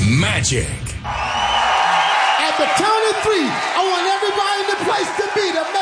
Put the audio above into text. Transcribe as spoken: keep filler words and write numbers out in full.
Magic. At the count of three, I want everybody in the place to be the